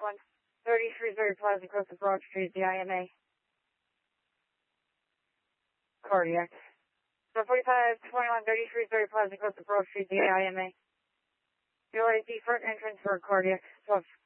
1, 30 Shrewsbury Plaza, close to Broad Street, the IMA. Cardiac. So 4521, 30 Shrewsbury Plaza, close to Broad Street, the IMA. You'll the front entrance for cardiac. 12.